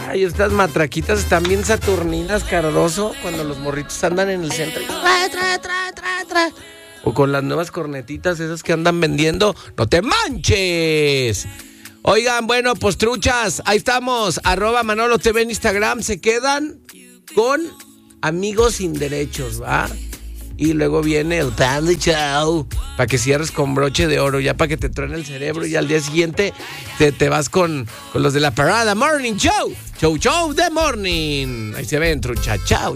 Ay, estas matraquitas están bien saturninas, Cardoso, cuando los morritos andan en el centro. Trae. O con las nuevas cornetitas esas que andan vendiendo. ¡No te manches! Oigan, bueno, pues truchas, ahí estamos. @Manolo TV en Instagram. Se quedan con Amigos Sin Derechos, ¿va? Y luego viene el Panda Show, para que cierres con broche de oro, ya para que te truene el cerebro, y al día siguiente te vas con los de la Parada Morning Show. Show de Morning. Ahí se ven, trucha. Chao.